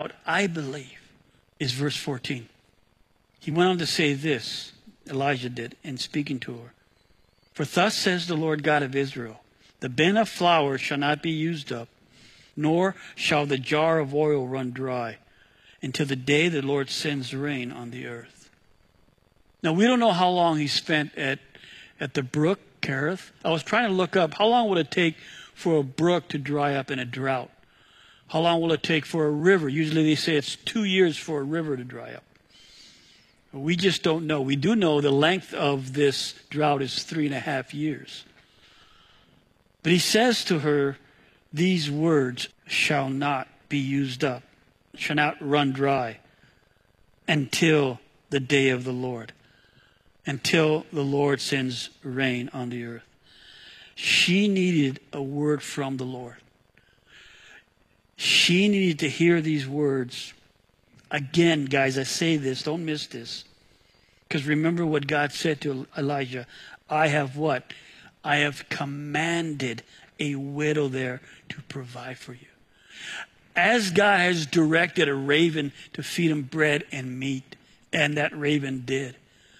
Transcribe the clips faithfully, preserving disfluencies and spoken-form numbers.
out, I believe, is verse fourteen. He went on to say this, Elijah did, in speaking to her. For thus says the Lord God of Israel, the bin of flour shall not be used up, nor shall the jar of oil run dry, until the day the Lord sends rain on the earth. Now, we don't know how long he spent at, at the brook, Kerith. I was trying to look up, how long would it take for a brook to dry up in a drought? How long will it take for a river? Usually they say it's two years for a river to dry up. We just don't know. We do know the length of this drought is three and a half years. But he says to her, these words shall not be used up, shall not run dry until the day of the Lord, until the Lord sends rain on the earth. She needed a word from the Lord. She needed to hear these words. Again, guys, I say this, don't miss this. Because remember what God said to Elijah. I have what? I have commanded a widow there to provide for you. As God has directed a raven to feed him bread and meat, and that raven did.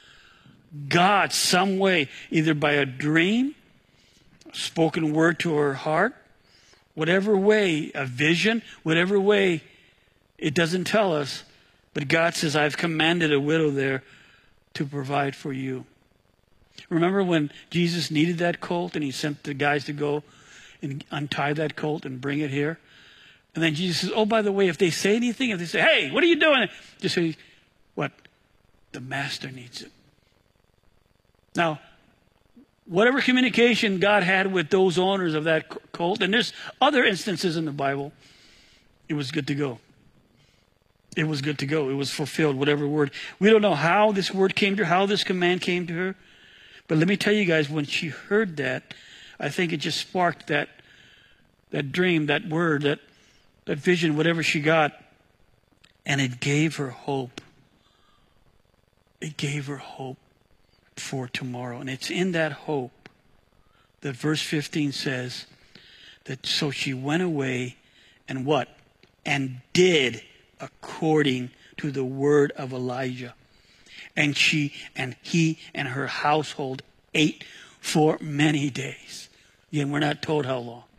God, some way, either by a dream, a spoken word to her heart, whatever way, a vision, whatever way, it doesn't tell us. But God says, I've commanded a widow there to provide for you. Remember when Jesus needed that colt and he sent the guys to go and untie that colt and bring it here? And then Jesus says, oh, by the way, if they say anything, if they say, hey, what are you doing? Just say, what? The master needs it. Now, whatever communication God had with those owners of that colt, and there's other instances in the Bible, it was good to go. It was good to go. It was fulfilled, whatever word. We don't know how this word came to her, how this command came to her. But let me tell you guys, when she heard that, I think it just sparked that that dream, that word, that, that vision, whatever she got. And it gave her hope. It gave her hope for tomorrow. And it's in that hope that verse fifteen says that so she went away and what? And did according to the word of Elijah. And she and he and her household ate for many days. Again, we're not told how long.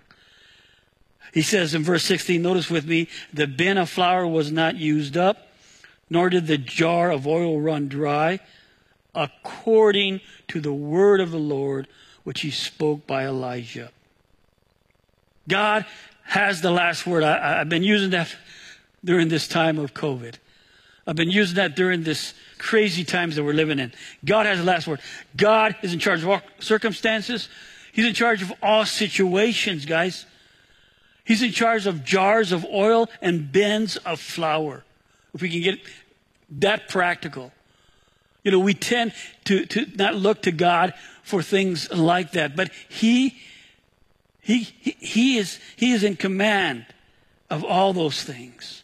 He says in verse sixteen, notice with me, the bin of flour was not used up, nor did the jar of oil run dry, according to the word of the Lord, which he spoke by Elijah. God has the last word. I, I've been using that during this time of COVID. I've been using that during this crazy times that we're living in. God has the last word. God is in charge of all circumstances. He's in charge of all situations, guys. He's in charge of jars of oil and bins of flour. If we can get that practical. You know, we tend to, to not look to God for things like that. But he, he, he, he, is, he is in command of all those things.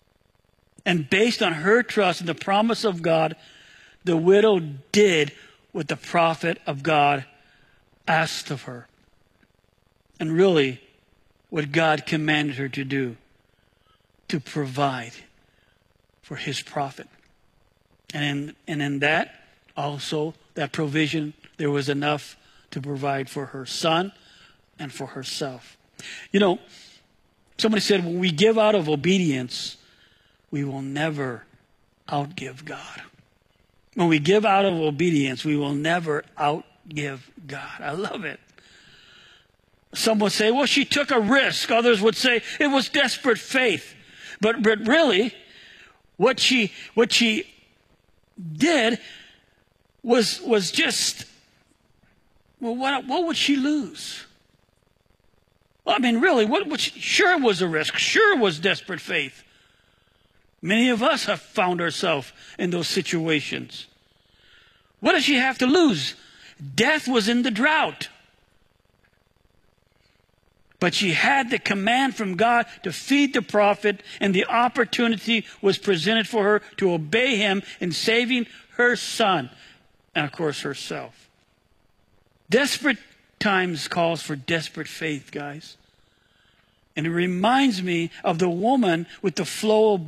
And based on her trust in the promise of God, the widow did what the prophet of God asked of her. And really, what God commanded her to do, to provide for his prophet. And in, and in that, also, that provision, there was enough to provide for her son and for herself. You know, somebody said, when we give out of obedience, we will never outgive God. When we give out of obedience, we will never outgive God. I love it. Some would say, well, she took a risk. Others would say it was desperate faith. But, but really, what she, what she did was, was just, well, what, what would she lose? Well, I mean, really, what, what she, sure it was a risk. Sure it was desperate faith. Many of us have found ourselves in those situations. What does she have to lose? Death was in the drought. But she had the command from God to feed the prophet, and the opportunity was presented for her to obey him in saving her son and, of course, herself. Desperate times calls for desperate faith, guys. And it reminds me of the woman with the flow of